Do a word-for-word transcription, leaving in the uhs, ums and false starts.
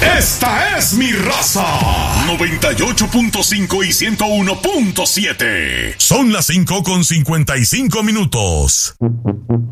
Esta es mi raza. noventa y ocho punto cinco y ciento uno punto siete. Son las cinco con cincuenta y cinco minutos.